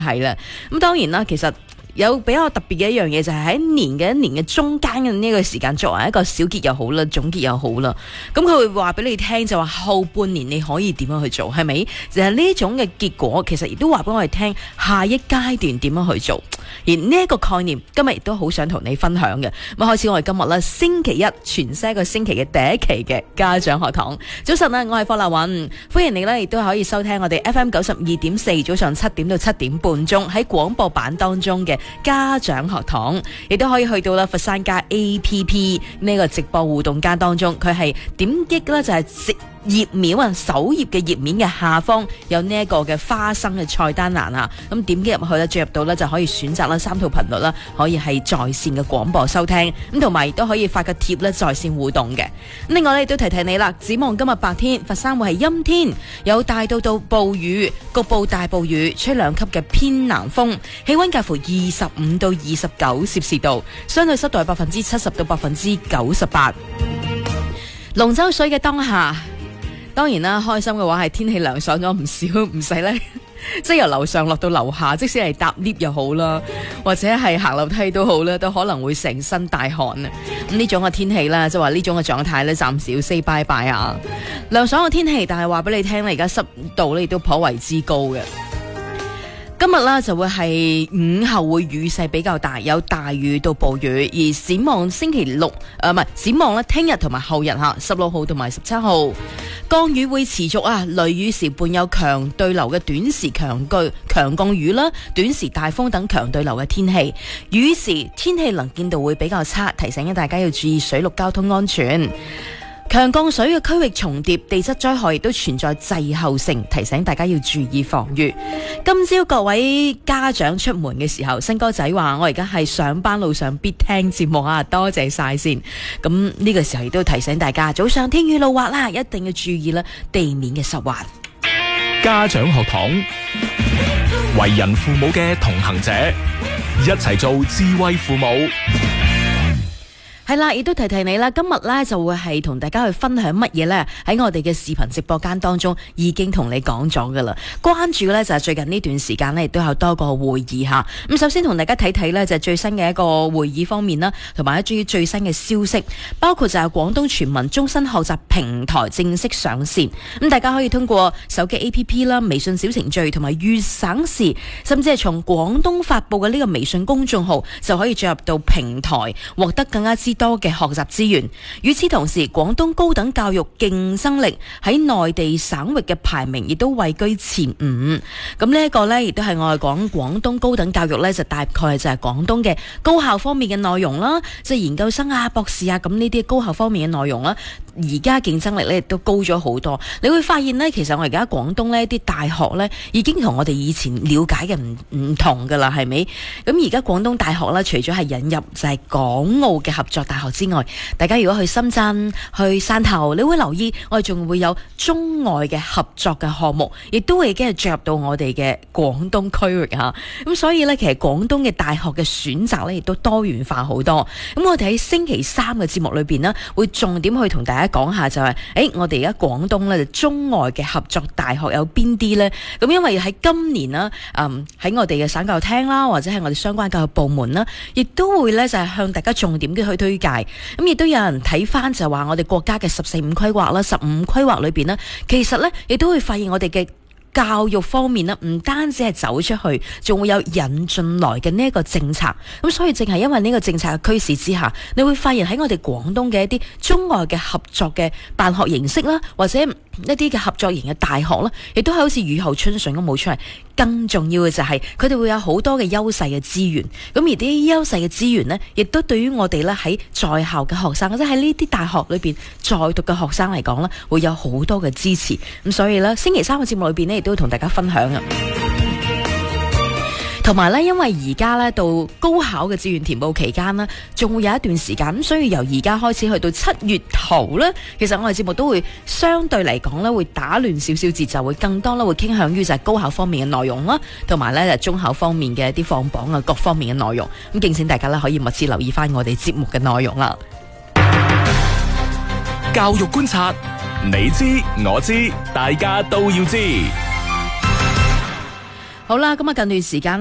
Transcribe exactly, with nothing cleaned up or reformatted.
係啦。咁當然啦，其實有比較特別嘅一樣嘢就係喺年嘅一年嘅中間嘅呢個時間，作為一個小結又好啦，總結又好啦，咁佢會話俾你聽就話後半年你可以點樣去做，係咪？就係呢種嘅結果，其實亦都話俾我哋聽下一階段點樣去做。而呢一個概念今日亦都好想同你分享嘅。咁開始我哋今日啦，星期一全新一個星期嘅第一期嘅家長學堂。早晨啊，我係霍立雲，歡迎你呢亦都可以收聽我哋 F M 九十二點四早上七點到七點半鐘喺廣播版當中嘅家長學堂，亦都可以去到啦佛山家 A P P 呢個直播互動間當中，佢係點擊呢就係直頁面啊，首頁嘅頁面嘅下方有呢一個嘅花生嘅菜單欄啊，咁點擊入去咧，進入到咧就可以選擇啦三套頻率啦，可以係在線嘅廣播收聽，咁同埋亦都可以發個貼咧在線互動嘅。咁另外咧亦都提提你啦，展望今日白天，佛山會係陰天，有大到到暴雨，局部大暴雨，吹兩級嘅偏南風，氣溫介乎二十五到二十九攝氏度，相對濕度係百分之七十到百分之九十八。龍舟水嘅當下。當然啦，開心嘅話係天氣涼爽咗唔少，唔使咧，即係由樓上落到樓下，即使係搭 lift 又好啦，或者係行樓梯都好啦，都可能會成身大汗啊！咁呢種嘅天氣啦，即係話呢種嘅狀態咧，暫時要 say bye bye 啊！涼爽嘅天氣，但係話俾你聽咧，而家濕度咧亦都頗為之高嘅。今日啦就會係午後會雨勢比較大，有大雨到暴雨，而展望星期六誒唔係展望咧，聽日同埋後日吓，十六號同埋十七號降雨會持續啊，雷雨時伴有強對流嘅短時強巨強降雨啦，短時大風等強對流嘅天氣，雨時天氣能見度會比較差，提醒大家要注意水陸交通安全。強降水嘅區域重疊，地質災害亦都存在滯後性，提醒大家要注意防禦。今朝各位家長出門嘅時候，新哥仔話我而家係上班路上必聽節目啊，多謝晒先。咁呢個時候亦都提醒大家，早上天雨路滑啦，一定要注意啦，地面嘅濕滑。 家長學堂，為人父母嘅同行者，一齊做智慧父母。 係啦，亦都提提你啦，今日咧就會係同大家去分享乜嘢咧？喺我哋嘅視頻直播間當中已經同你講咗噶啦。關注咧就係最近呢段時間咧亦都有多個會議吓。咁首先同大家睇睇咧就係最新嘅一個會議方面啦，同埋一啲最新嘅消息，包括就係廣東全民終身學習平台正式上線。咁大家可以通過手機 A P P 啦、微信小程序同埋粵省事，甚至係從廣東發佈嘅呢個微信公眾號就可以進入到平台，獲得更加之多嘅學習資源。與此同時，廣東高等教育競爭力喺內地省域嘅排名亦都位居前五。咁呢一個呢，亦都係我哋講廣東高等教育呢，就大概就係廣東嘅高校方面嘅內容啦，即係研究生啊、博士啊，咁呢啲高校方面嘅內容啦。而家競爭力咧亦都高咗好多，你會發現呢，其實我而家廣東呢啲大學呢，已經同我哋以前了解嘅唔唔同噶啦，係咪？咁而家廣東大學呢，除咗係引入就係港澳嘅合作大學之外，大家如果去深圳、去汕頭，你會留意我哋仲會有中外嘅合作嘅項目，亦都會已經係進入到我哋嘅廣東區域嚇。咁所以呢，其實廣東嘅大學嘅選擇呢，亦都多元化好多。咁我哋喺星期三嘅節目裏邊呢，會重點去同大家講下就係、是，誒，我哋而家廣東咧就中外嘅合作大學有邊啲呢？咁因為喺今年啦，嗯，喺我哋嘅省教育廳啦，或者係我哋相關教育部門啦，亦都會咧就係向大家重點嘅去推介。咁亦都有人睇翻就話我哋國家嘅十四五規劃啦、十五規劃裏邊呢，其實咧亦都會發現我哋嘅教育方面呢，唔單止係走出去，仲會有引進來嘅呢一個政策。咁所以正係因為呢個政策嘅驅使之下，你會發現喺我哋廣東嘅一啲中外嘅合作嘅辦學形式啦，或者一啲嘅合作型嘅大學啦，亦都係好似雨後春筍咁冒出嚟。更重要嘅就係佢哋會有好多嘅優勢嘅資源，咁而啲優勢嘅資源呢，亦都對於我哋咧喺在校嘅學生，或者喺呢啲大學裏邊在讀嘅學生嚟講呢，會有好多嘅支持。咁所以呢，星期三嘅節目裏邊呢，亦都會同大家分享啊。同埋咧，因為而家咧到高考嘅志願填報期間呢，仲會有一段時間，咁所以由而家開始去到七月頭呢，其實我哋節目都會相對嚟講咧，會打亂少少節奏，會更多咧會傾向於就係高考方面嘅內容啦，同埋咧就中考方面嘅一啲放榜啊各方面嘅內容。咁敬請大家咧可以密切留意翻我哋節目嘅內容啦。 教育觀察，你知我知，大家都要知。 好啦，咁啊近段時間